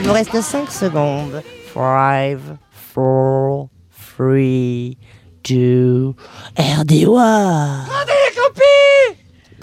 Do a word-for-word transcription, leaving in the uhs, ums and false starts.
vous reste cinq secondes. five, four, three, two, R D O A.